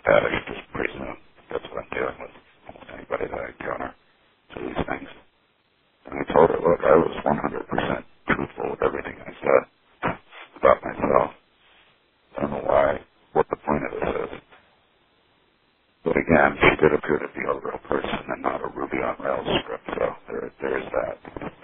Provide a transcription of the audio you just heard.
that. I should just presume that's what I'm dealing with. Almost anybody that I encounter to these things. And I told her, look, I was 100% truthful with everything I said about myself. I don't know why, what the point of this is. But again, she did appear to be a real person and not a Ruby on Rails script, so there is that.